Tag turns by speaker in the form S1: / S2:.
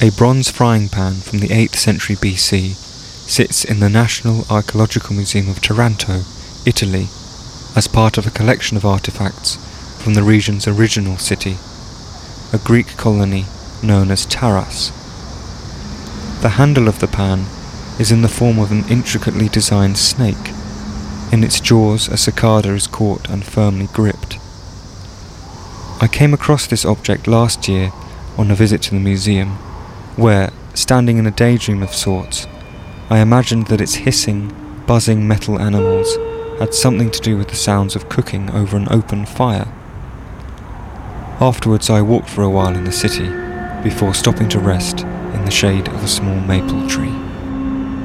S1: A bronze frying pan from the 8th century BC sits in the National Archaeological Museum of Taranto, Italy, as part of a collection of artifacts from the region's original city, a Greek colony known as Taras. The handle of the pan is in the form of an intricately designed snake. In its jaws a cicada is caught and firmly gripped. I came across this object last year on a visit to the museum, where, standing in a daydream of sorts, I imagined that its hissing, buzzing metal animals had something to do with the sounds of cooking over an open fire. Afterwards I walked for a while in the city, before stopping to rest in the shade of a small maple tree.